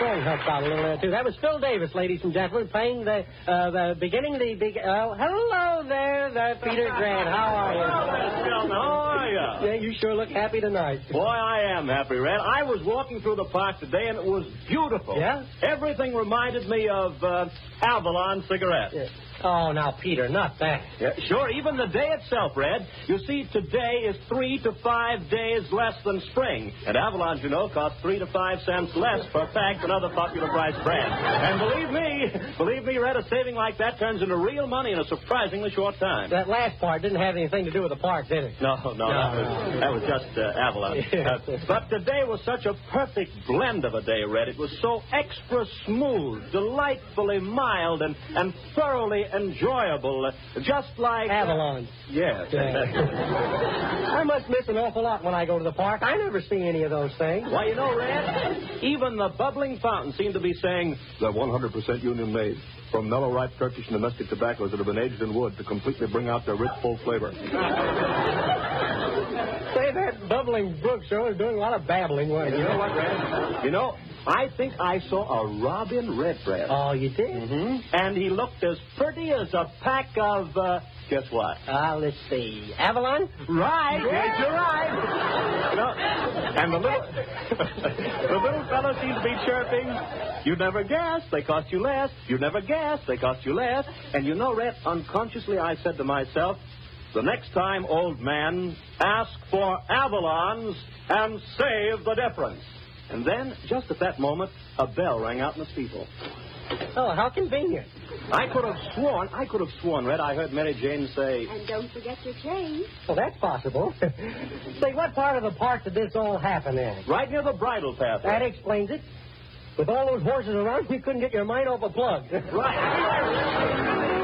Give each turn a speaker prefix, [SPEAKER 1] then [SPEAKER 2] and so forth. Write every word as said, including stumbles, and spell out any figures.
[SPEAKER 1] song helps out a little there, too. That was Phil Davis, ladies and gentlemen, playing the, uh, the beginning, the big... Uh, hello there, there, Peter Grant. How are you?
[SPEAKER 2] Hello, how are you?
[SPEAKER 1] Yeah, you sure look happy tonight.
[SPEAKER 2] Boy, I am happy, Red. I was walking through the park today, and it was beautiful.
[SPEAKER 1] Yeah?
[SPEAKER 2] Everything reminded me of uh, Avalon cigarettes.
[SPEAKER 1] Yeah. Oh, now, Peter, not that.
[SPEAKER 2] Yeah, sure, even the day itself, Red. You see, today is three to five days less than spring. And Avalon, you know, costs three to five cents less per pack than other popular price brands. And believe me, believe me, Red, a saving like that turns into real money in a surprisingly short time.
[SPEAKER 1] That last part didn't have anything to do with the park, did it?
[SPEAKER 2] No, no, no. That, was, that was just uh, Avalon.
[SPEAKER 1] Yeah.
[SPEAKER 2] Uh, but today was such a perfect blend of a day, Red. It was so extra smooth, delightfully mild, and, and thoroughly enjoyable, uh, just like...
[SPEAKER 1] Avalon.
[SPEAKER 2] Uh, yes.
[SPEAKER 1] Yeah. I must miss an awful lot when I go to the park. I never see any of those things.
[SPEAKER 2] Why, you know, Red, even the bubbling fountain seemed to be saying...
[SPEAKER 3] They're one hundred percent union-made, from mellow, ripe Turkish and domestic tobaccos that have been aged in wood to completely bring out their rich, full flavor.
[SPEAKER 1] Say, that bubbling brook sure is doing a lot of babbling, wasn't it?
[SPEAKER 2] You know what, Red? You know, I think I saw a robin redbreast.
[SPEAKER 1] Oh, you did?
[SPEAKER 2] Mm-hmm. And he looked as pretty as a pack of, uh, guess what?
[SPEAKER 1] Ah, uh, let's see. Avalon?
[SPEAKER 2] Right. Yes, you're right. You know, and the little, the little fellow seemed to be chirping. You never guess, they cost you less. You never guess, they cost you less. And you know, Red, unconsciously I said to myself, the next time, old man, ask for Avalons and save the difference. And then, just at that moment, a bell rang out in the steeple.
[SPEAKER 1] Oh, how convenient.
[SPEAKER 2] I could have sworn, I could have sworn, Red, I heard Mary Jane say...
[SPEAKER 4] And don't forget your change.
[SPEAKER 1] Well, that's possible. Say, what part of the park did this all happen in?
[SPEAKER 2] Right near the bridle path.
[SPEAKER 1] That explains it. With all those horses around, you couldn't get your mind off a plug.
[SPEAKER 2] Right.